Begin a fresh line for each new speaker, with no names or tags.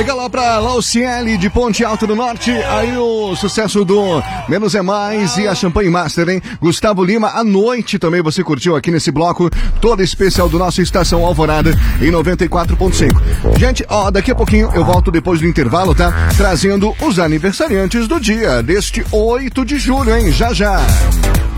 Chega lá pra Lauciele de Ponte Alta do Norte, aí o sucesso do Menos é Mais e a Champanhe Master, hein? Gustavo Lima, à noite também você curtiu aqui nesse bloco, todo especial do nosso Estação Alvorada em 94.5. Gente, ó, daqui a pouquinho eu volto depois do intervalo, tá? Trazendo os aniversariantes do dia, deste 8 de julho, hein? Já já.